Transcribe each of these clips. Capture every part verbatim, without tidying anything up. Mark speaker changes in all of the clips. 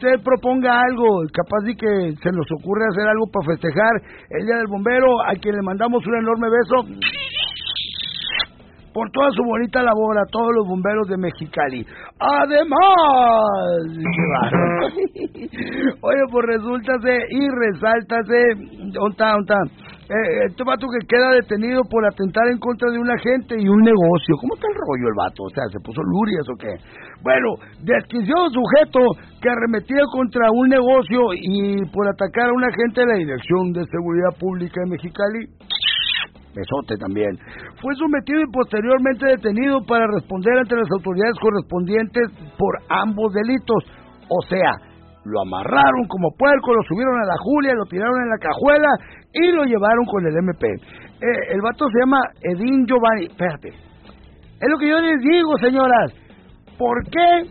Speaker 1: usted proponga algo, capaz de que se nos ocurre hacer algo para festejar el Día del Bombero, a quien le mandamos un enorme beso por toda su bonita labor a todos los bomberos de Mexicali. Además, oye, pues resúltase y resáltase, onta, onta, eh, este vato que queda detenido por atentar en contra de un agente y un negocio. ¿Cómo está el rollo el vato? O sea, ¿se puso lurias o qué? Bueno, desquiciado sujeto que arremetía contra un negocio y por atacar a un agente de la Dirección de Seguridad Pública de Mexicali. Besote también. Fue sometido y posteriormente detenido para responder ante las autoridades correspondientes por ambos delitos. O sea, lo amarraron como puerco, lo subieron a la Julia, lo tiraron en la cajuela y lo llevaron con el M P. Eh, el vato se llama Edín Giovanni. Espérate. Es lo que yo les digo, señoras. ¿Por qué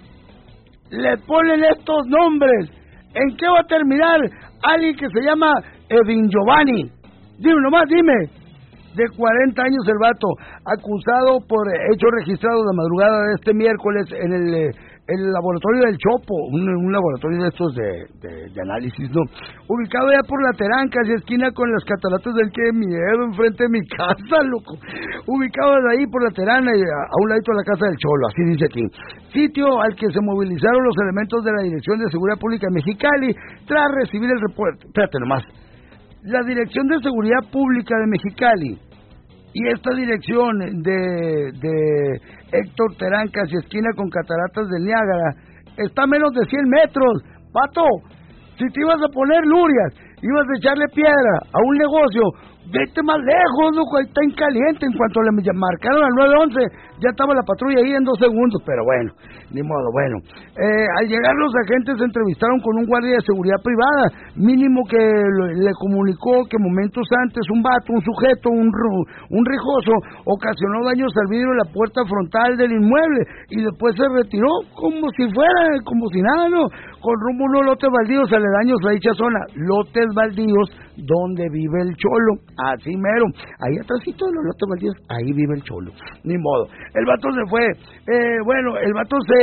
Speaker 1: le ponen estos nombres? ¿En qué va a terminar alguien que se llama Edín Giovanni? Dime nomás, dime. De cuarenta años el vato, acusado por hechos registrados la madrugada de este miércoles en el, el laboratorio del Chopo, un, un laboratorio de estos de, de, de análisis, ¿no? Ubicado ya por la Terán, casi esquina con las cataratas del Que Miedo, enfrente de mi casa, loco. Ubicado ahí por la Terán, a, a un ladito de la casa del Cholo, así dice aquí. Sitio al que se movilizaron los elementos de la Dirección de Seguridad Pública de Mexicali tras recibir el reporte. Espérate nomás. La Dirección de Seguridad Pública de Mexicali y esta dirección de, de Héctor Terán, casi esquina con cataratas del Niágara, está a menos de cien metros. Pato, si te ibas a poner lurias, ibas a echarle piedra a un negocio, vete más lejos, loco, ahí está en caliente. En cuanto le marcaron al nueve once, ya estaba la patrulla ahí en dos segundos, pero bueno, ni modo, bueno. Eh, al llegar los agentes se entrevistaron con un guardia de seguridad privada, mínimo que le comunicó que momentos antes un vato, un sujeto, un, un rijoso, ocasionó daños al vidrio de la puerta frontal del inmueble y después se retiró como si fuera, como si nada, ¿no? Con rumbo a unos lotes baldíos aledaños a dicha zona, lotes baldíos donde vive el Cholo, así mero, ahí atrásito de los lotes baldíos, ahí vive el Cholo, ni modo. El vato se fue, eh, bueno, el vato se,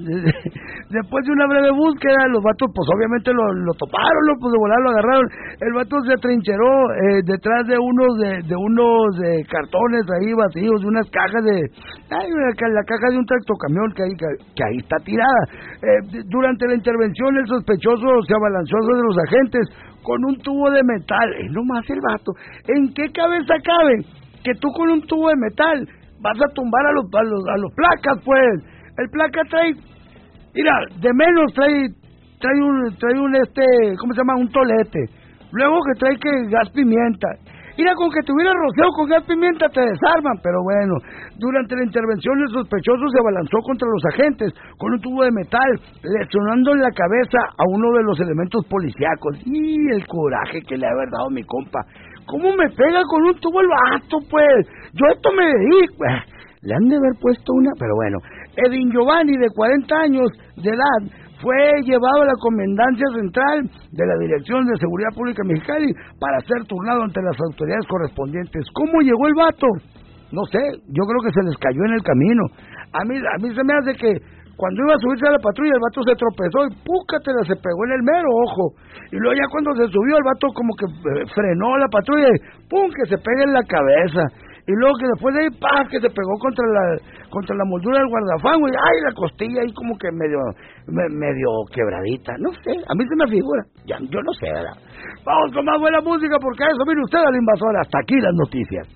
Speaker 1: después de una breve búsqueda, los vatos pues obviamente lo, lo toparon, lo, pues de volar lo agarraron, el vato se atrincheró eh, detrás de unos de, de unos de cartones ahí vacíos, de unas cajas de, ay, la caja de un tractocamión que ahí, que, que ahí está tirada. Eh, durante la intervención el sospechoso se abalanzó sobre los agentes con un tubo de metal, es nomás el vato. ¿En qué cabeza cabe que tú con un tubo de metal vas a tumbar a los, a los, a los placas, pues? El placa trae, mira, de menos trae, trae un, trae un este, ¿cómo se llama? Un tolete. Luego que trae que gas pimienta. Mira, con que tuviera roceo con gas pimienta te desarman, pero bueno. Durante la intervención el sospechoso se abalanzó contra los agentes con un tubo de metal, lesionando en la cabeza a uno de los elementos policíacos. Y el coraje que le ha haber dado mi compa. ¿Cómo me pega con un tubo el vato, pues? Yo esto me dedico. Le han de haber puesto una, pero bueno. Edín Giovanni, de cuarenta años de edad, fue llevado a la Comandancia Central de la Dirección de Seguridad Pública Mexicali para ser turnado ante las autoridades correspondientes. ¿Cómo llegó el vato? No sé, yo creo que se les cayó en el camino. A mí, a mí se me hace que cuando iba a subirse a la patrulla, el vato se tropezó y púcatela, se pegó en el mero ojo. Y luego ya cuando se subió, el vato como que eh, frenó la patrulla y ¡pum!, que se pega en la cabeza. Y luego que después de ahí, ¡pah!, que se pegó contra la contra la moldura del guardafango y ¡ay!, la costilla ahí como que medio me, medio quebradita. No sé, a mí se me figura. Ya, yo no sé, ¿verdad? Vamos con más buena música porque a eso viene usted al invasor. Hasta aquí las noticias.